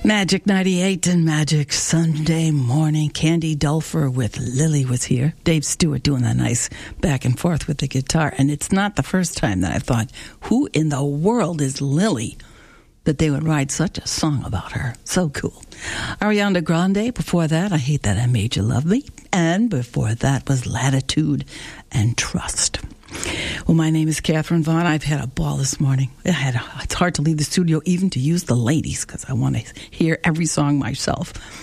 Magic 98 and Magic Sunday Morning. Candy Dulfer with Lily was here. Dave Stewart doing that nice back and forth with the guitar. And it's not the first time that I thought, who in the world is Lily? That they would write such a song about her. So cool. Ariana Grande, before that, I Hate That I Made You Love Me. And before that was Latitude and Trust. Well, my name is Catherine Vaughn. I've had a ball this morning. It's hard to leave the studio even to use the ladies because I want to hear every song myself.